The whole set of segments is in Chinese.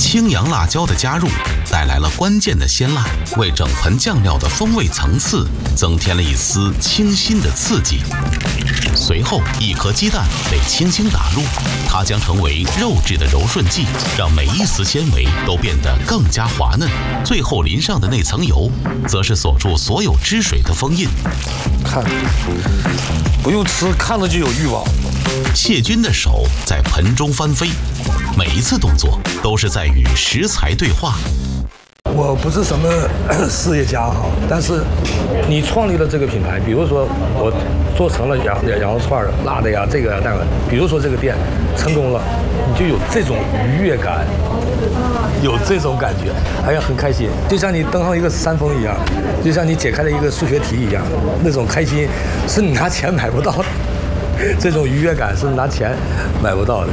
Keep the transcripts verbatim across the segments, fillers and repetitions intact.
青阳辣椒的加入带来了关键的鲜辣，为整盆酱料的风味层次增添了一丝清新的刺激。随后，一颗鸡蛋被轻轻打入，它将成为肉质的柔顺剂，让每一丝纤维都变得更加滑嫩。最后淋上的那层油，则是锁住所有汁水的封印。 看，不用吃，看了就有欲望。 谢军的手在盆中翻飞，每一次动作都是在与食材对话。 我不是什么事业家哈，但是你创立了这个品牌，比如说我做成了羊羊肉串辣的呀，这个那个，比如说这个店成功了，你就有这种愉悦感，有这种感觉，哎呀，很开心，就像你登上一个山峰一样，就像你解开了一个数学题一样，那种开心是你拿钱买不到的，这种愉悦感是拿钱买不到的。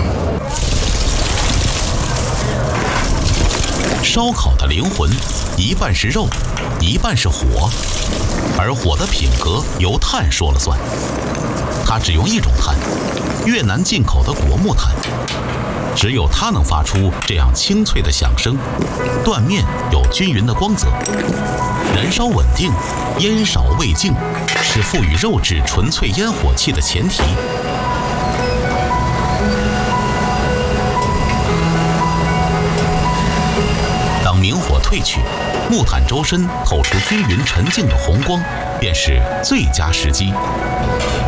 烧烤的灵魂，一半是肉，一半是火，而火的品格由炭说了算。它只用一种炭，越南进口的果木炭，只有它能发出这样清脆的响声。断面有均匀的光泽，燃烧稳定，烟少味静，是赋予肉质纯粹烟火气的前提。明火退去，木炭周身透出均匀沉静的红光，便是最佳时机。